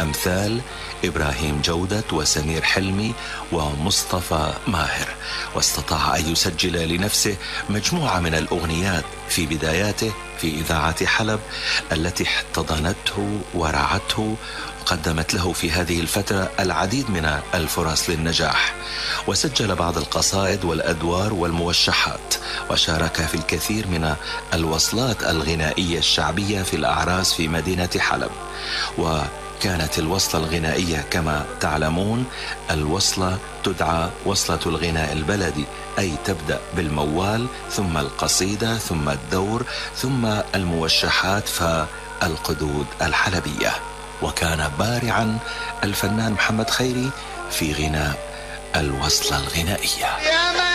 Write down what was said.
أمثال إبراهيم جودة وسمير حلمي ومصطفى ماهر، واستطاع أن يسجل لنفسه مجموعة من الأغنيات في بداياته في إذاعة حلب التي احتضنته ورعته، قدمت له في هذه الفترة العديد من الفرص للنجاح، وسجل بعض القصائد والأدوار والموشحات، وشارك في الكثير من الوصلات الغنائية الشعبية في الأعراس في مدينة حلب. وكانت الوصلة الغنائية كما تعلمون الوصلة تدعى وصلة الغناء البلدي، أي تبدأ بالموال ثم القصيدة ثم الدور ثم الموشحات فالقدود الحلبية. وكان بارعا الفنان محمد خيري في غناء الوصلة الغنائية.